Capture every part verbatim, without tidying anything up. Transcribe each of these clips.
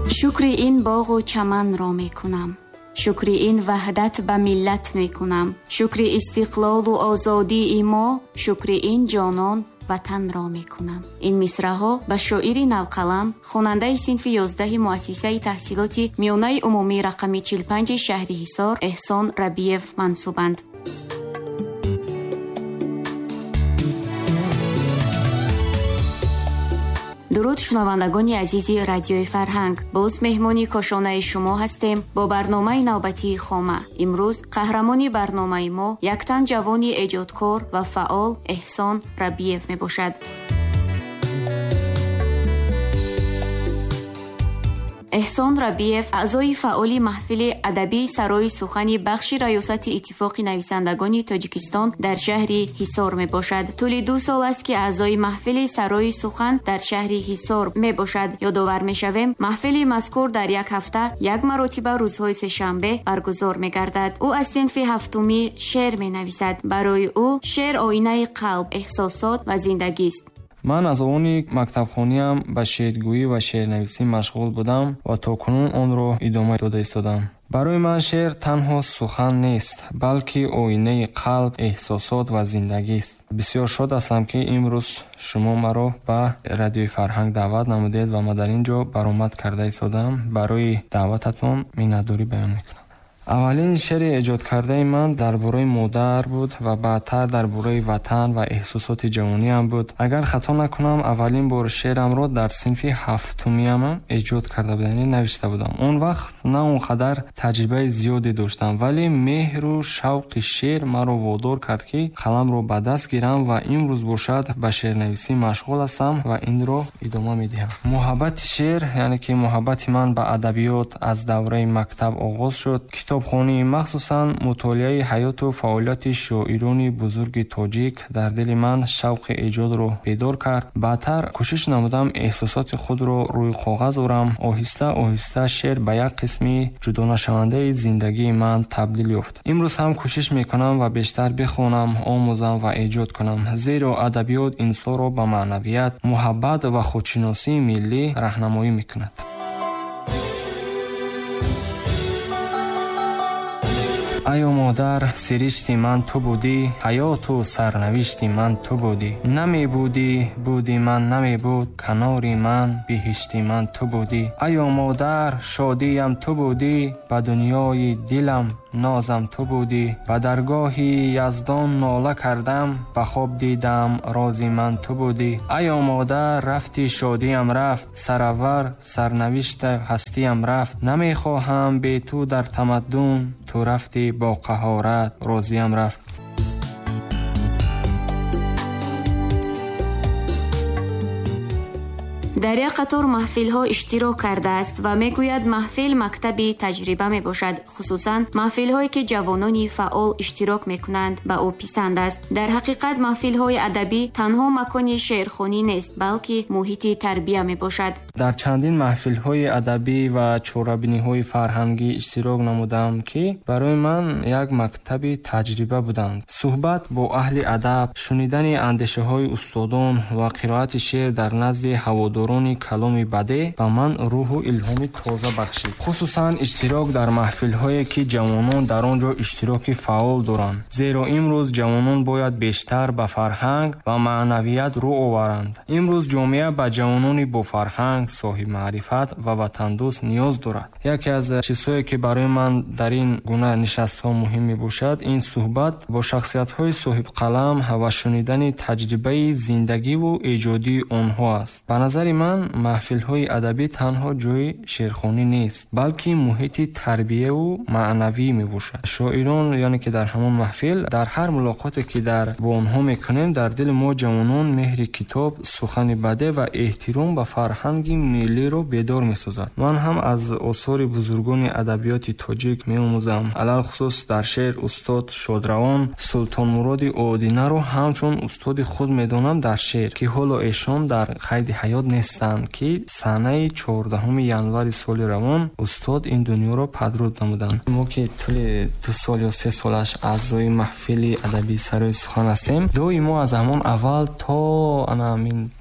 шукри ин боғу чаманро мекунам, шукри ин ваҳдат ба миллат мекунам, шукри истиқлолу озодии мо, шукри ин ҷонон ватанро мекунам. ин мисраҳо ба шоири навқалам, хонандаи синфи ёздаҳи муассисаи таҳсилоти миёнаи умумии рақами чил панҷи шаҳри Ҳисор Эҳсон Рабиев мансубанд. дуруд шунавандагони азизи радиои Фарҳанг, боз меҳмони кошонаи шумо ҳастем бо барномаи навбатии Хома. имрӯз қаҳрамони барномаи мо яктан ҷавони эҷодкор ва фаъол Эҳсон Рабиев мебошад. эҳсон Рабиев аъзои фаъоли маҳфили адабии Сарои сухани бахши раёсати Иттифоқи нависандагони Тоҷикистон дар шаҳри Ҳисор мебошад. тӯли ду сол аст ки аъзои маҳфили Сарои сухан дар шаҳри Ҳисор мебошад. ёдовар мешавем, маҳфили мазкур дар як ҳафта як маротиба рӯзҳои сешанбе баргузор мегардад. ӯ аз синфи ҳафтумӣ шеър менависад. барои ӯ шеър оинаи қалб, эҳсосот ва зиндагист. ман аз они мактабхониям ба шеъргӯӣ ва шеърнависӣ машғул будам ва то кунун онро идома дода истодам. барои ман шеър танҳо сухан нест, балки оинаи қалб, эҳсосот ва зиндагист. бисёр шод ҳастам ки имрӯз шумо маро ба радиои Фарҳанг даъват намудед ва ман дар ин ҷо баромад карда истодам. барои даъвататон миннатдорӣ баён мекунам. аввалин шеъри эҷод кардаи ман дар бораи модар буд ва баъдтар дар бораи ватан ва эҳсосоти ҷавониам буд. агар хато накунам, аввалин бор шеърамро дар синфи ҳафтумиам эҷод карда будам, яъне навишта будам. он вақт на он қадар таҷрибаи зиёде доштам, вале меҳру шавқи шеър маро водор кард ки қаламро ба даст гирам ва имрӯз бошад ба шеърнависӣ машғул ҳастам ва инро идома медиҳам. муҳаббати шеър, яъне ки муҳаббати ман ба адабиёт аз давраи мактаб оғоз шуд. китобхонӣ, махсусан мутолиаи ҳаёту фаъолияти шоирони бузурги тоҷик дар дили ман шавқи эҷодро бедор кард. баъдтар кӯшиш намудам эҳсосоти худро рӯи коғаз орам. оҳиста оҳиста шеър ба як қисми ҷудонашавандаи зиндагии ман табдил ёфт. имрӯз ҳам кӯшиш мекунам ва бештар бихонам, омӯзам ва эҷод кунам, зеро адабиёт инсонро ба маънавият, муҳаббат ва худшиносии миллӣ раҳнамоӣ мекунад. айо модар, сиришти ман ту будӣ, ҳаёту сарнавишти ман ту будӣ. намебудӣ, буди ман намебуд, канори ман, биҳишти ман ту будӣ. айо модар, шодиям ту будӣ, ба дунёи дилам нозам ту будӣ. ба даргоҳи яздон нола кардам, ба хоб дидам рози ман ту будӣ. айо модар, рафти шодиям рафт, сараввар сарнавишта ҳастиям рафт. намехоҳам бе ту дар тамаддун, ту рафти бо қаҳорат розиям рафт. дар як қатор маҳфилҳо иштирок кардааст ва мегӯяд маҳфил мактаби таҷриба мебошад. хусусан маҳфилҳое ки ҷавонони фаъол иштирок мекунанд ба ӯ писанд аст. дар ҳақиқат маҳфилҳои адабӣ танҳо макони шеърхонӣ нест, балки муҳити тарбия мебошад. дар чандин маҳфилҳои адабӣ ва чорабиниҳои фарҳангӣ иштирок намудам, ки барои ман як мактаби таҷриба буданд. суҳбат бо аҳли адаб, шунидани андешаҳои устодон ва қироати шеър дар назди ҳаводор каломи баде ба ман рӯҳу илҳоми тоза бахшид. хусусан иштирок дар маҳфилҳое ки ҷавонон дар он ҷо иштироки фаъол доранд. зеро имрӯз ҷавонон бояд бештар ба фарҳанг ва маънавият рӯ оваранд. имрӯз ҷомеа ба ҷавонони бо фарҳанг, соҳибмаърифат ва ватандӯст ниёз дорад. яке аз чизҳое ки барои ман дар ин гуна нишастҳо муҳим мебошад, ин суҳбат бо шахсиятҳои соҳибқалам ва шунидани таҷрибаи зиндагиву эҷодии онҳо аст. ба назари ман маҳфилҳои адабӣ танҳо ҷои шеърхонӣ нест, балки муҳити тарбияву маънавӣ мебошад. шоирон, яъне ки дар ҳамон маҳфил, дар ҳар мулоқоте ки дар бо онҳо мекунем, дар дили мо ҷавонон меҳри китоб, сухани баде ва эҳтиром ба фарҳанги миллиро бедор месозад. ман ҳам аз осори бузургони адабиёти тоҷик меомӯзам. алалхусус дар шеър устод Шодравон Султонмуроди Одинаро ҳамчун устоди худ медонам дар шеър, ки ҳоло эшон дар қайди ҳаёт нестанд, ки санаи чордаҳуми январи соли равон устод ин дунёро падруд намуданд. мо ки тӯли ду сол ё се солаш аъзои маҳфили адабии Сарои сухан ҳастем. доимо аз ҳамон аввал то ана ин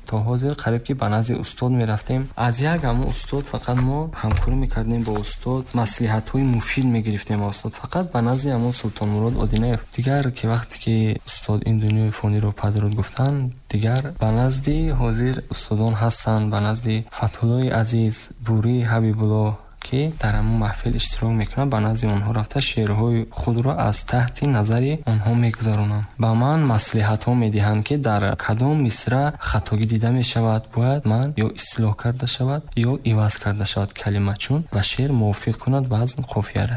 то ҳозир қариб ки ба назди устод мерафтем. аз як ҳамон устод фақат мо ҳамкорӣ мекардем бо устод, маслиҳатҳои муфид мегирифтем аз устод, фақат ба назди ҳамон Султонмурод Одинаев. дигар ки вақте ки устод ин дунёи фониро падруд гуфтанд, дигар ба назди ҳозир устодон ҳастанд, ба назди Фатҳуллои азиз, Бурӣ Ҳабибулло ки дар ҳамон маҳфил иштирок мекунам, ба назди онҳо рафта шеърҳои худро аз таҳти назари онҳо мегузаронам. ба ман маслиҳатҳо медиҳанд ки дар кадом мисра хатогӣ дида мешавад, бояд ман ё ислоҳ карда шавад ё иваз карда шавад калима, чун ба шеър мувофиқ кунад вазн қофияра.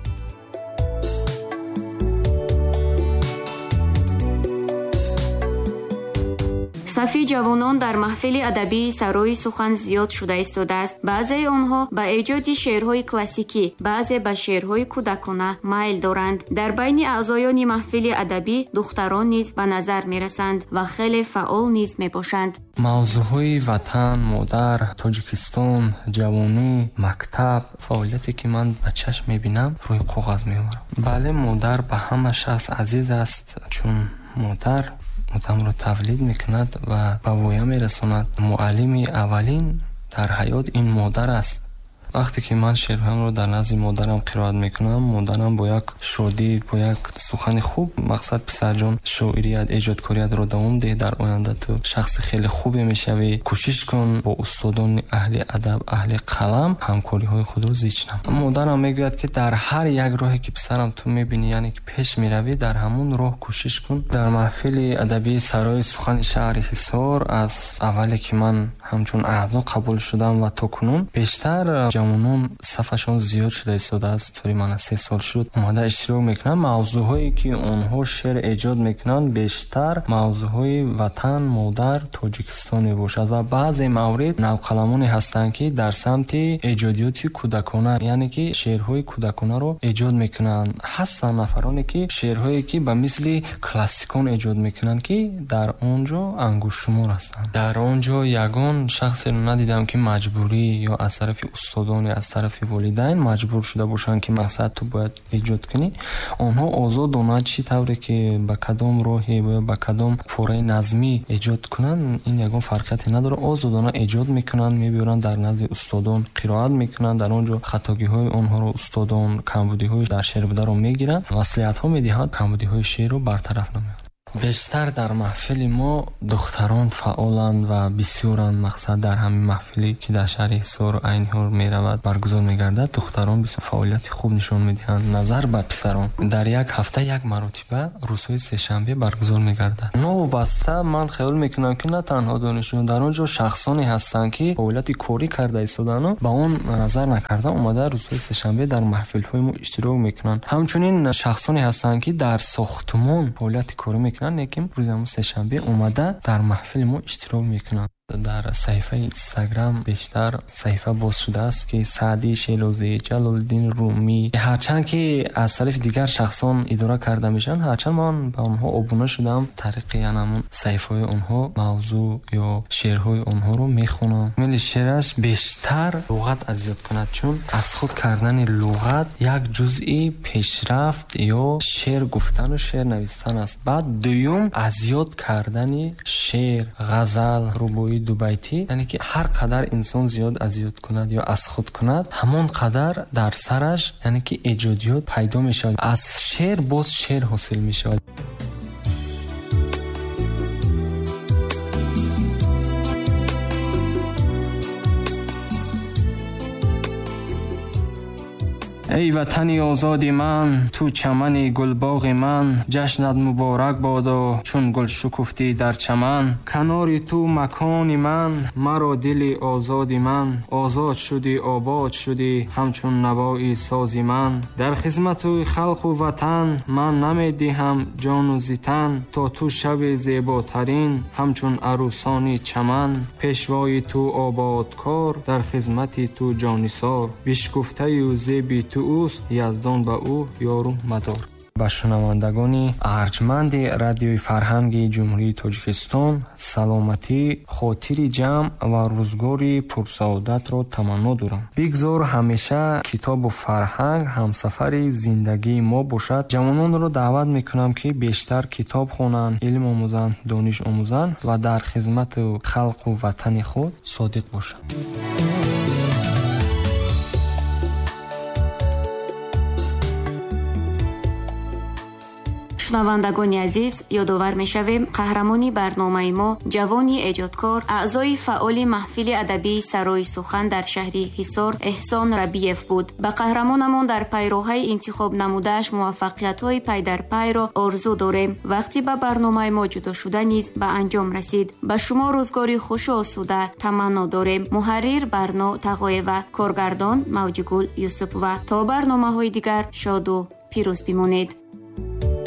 сафи ҷавонон дар маҳфили адабии Сарои Сухан зиёд шуда истодааст. баъзеи онҳо ба эҷоди шеърҳои классикӣ, баъзе ба шеърҳои кӯдакона майл доранд. дар байни аъзоёни маҳфили адабӣ духтарон низ ба назар мерасанд ва хеле фаъол низ мебошанд. мавзӯъҳои ватан, модар, Тоҷикистон, ҷавонӣ, мактаб, фаъолияте ки ман ба чашм мебинам, рӯи коғаз меорам. бале, модар ба ҳама шахс азиз аст, чун модар одамро тавлид мекунад ва ба воя мерасонад. муаллими аввалин дар ҳаёт ин модар аст. вақте ки ман шеърҳоямро дар назди модарам қироат мекунам, модарам бо як шодӣ, бо як сухани хуб, мақсад писарҷон, шоирият, эҷодкориятро давом деҳ, дар оянда ту шахси хеле хубе мешавӣ, кӯшиш кун бо устодони аҳли адаб, аҳли қалам ҳамкориҳои худро зичнам. Модарам мегӯяд ки дар ҳар як роҳе ки писарам ту мебинӣ, яъне ки пеш меравӣ, дар ҳамон роҳ кӯшиш кун. дар маҳфили адабии Сарои Сухани шаҳри Ҳисор аз аввале ки ман ҳамчун аъзо қабул шудам ва то кунун бештар ҷавонон сафашон зиёд шуда истодааст. тури ман се сол шуд омада иштирок мекунам. мавзӯъҳое ки онҳо шеър эҷод мекунанд бештар мавзӯъҳои ватан, модар, Тоҷикистон мебошад ва баъзе маврид навқаламоне ҳастанд ки дар самти эҷодиёти кӯдакона, яъне ки шеърҳои кӯдаконаро эҷод мекунанд. ҳастанд нафароне ки шеърҳое ки ба мисли классикон эҷод мекунанд ки дар онҷо ангушшумор ҳастанд. дар онҷо ягон шахсеро надидам ки маҷбурӣ ё аз тарафи устодон ё аз тарафи волидайн маҷбур шуда бошанд ки мақсад ту бояд эҷод кунӣ. онҳо озодона чӣ тавре ки ба кадом роҳе ё ба кадом фораи назмӣ эҷод кунанд, ин ягон фарқияте надорад. озодона эҷод мекунанд, мебиёранд дар назди устодон қироат мекунанд, дар онҷо хатогиҳои онҳоро устодон камбудиҳои дар шеър бударо мегиранд, маслиҳатҳо медиҳанд, камбудиҳои шеърро бартараф намеёранд. бештар дар маҳфили мо духтарон фаъоланд ва бисёранд. мақсад дар ҳамин маҳфиле ки дар шаҳри Ҳисор айниҳор меравад, баргузор мегардад, духтарон бисёр фаъолияти хуб нишон медиҳанд. назар ба писарон дар як ҳафта як маротиба рӯзҳои сешанбе баргузор мегардад. новобаста ман хаёл мекунам ки на танҳо донишҷӯён, дар он ҷо шахсоне ҳастанд ки фаъолияти корӣ карда истодану ба он назар накарда омада рӯзҳои сешанбе дар маҳфилҳои мо иштирок мекунанд. ҳамчунин шахсоне ҳастанд ки дар сохтмон фаъолияти корӣ мекунанд, лекин рӯзи ҳамон сешанбе омада дар маҳфили мо иштирок мекунанд. дар саҳифаи Инстаграм бештар саҳифа боз шудааст ки Саъдӣ Шелозӣ, Ҷалолиддин Румӣ, ҳарчанд ки аз тарафи дигар шахсон идора карда мешаванд, ҳарчанд ман ба онҳо обуна шудам, тариқи янамун саҳифаҳои онҳо мавзӯъ ё шеърҳои онҳоро мехонам. мели шеъраш бештар луғат азиёд кунад, чун аз худ кардани луғат як ҷузъи пешрафт ё шеър гуфтану шеър навистан аст. баъд дуюм азиёд кардани шеър, ғазал, рубоӣ дубайтӣ, яъне ки ҳар қадар инсон зиёд азиёд кунад ё аз худ кунад, ҳамон қадар дар сараш яъне ки эҷодиёт пайдо мешавад. аз шеър боз шеър ҳосил мешавад. ای وطنی آزادی من، تو چمنی گلباغ من، جشنت مبارک بادا چون گل شکفتی در چمن. کناری تو مکانی من، مرا دلی آزادی من، آزاد شدی آباد شدی همچون نوایی سازی من. در خدمت خلق و وطن من نمیدهم جان و زیتن، تا تو شب زیباترین همچون عروسانی چمن. پیشوای تو آبادکار، در خدمت تو جانیسار، بیشکفته و زیبی تو اوست، یزدان به او یارو مدار. ба шунавандагони арҷманди радиои фарҳанги ҷумҳурии Тоҷикистон саломатӣ, хотири ҷамъ ва рӯзгори пурсаодатро таманно дорам. Бигзор ҳамеша китобу фарҳанг ҳамсафари зиндагии мо бошад. ҷавононро даъват мекунам, ки бештар китоб хонанд, илм омӯзанд, дониш омӯзанд ва дар хизмати халқу ватани худ содиқ бошанд. шунавандагони азиз, ёдовар мешавем қаҳрамони барномаи мо ҷавони эҷодкор, аъзои фаъоли маҳфили адабии Сарои Сухан дар шаҳри Ҳисор Эҳсон Рабиев буд. ба қаҳрамонамон дар пайроҳаи интихоб намудааш муваффақиятҳои пайдарпайро орзу дорем. вақти ба барномаи мо ҷудо шуда низ ба анҷом расид. ба шумо рӯзгори хушу осуда таманно дорем. муҳаррир Барно Тағоева, коргардон Мавҷигул Юсупова. то барномаҳои дигар шоду пирӯз бимонед.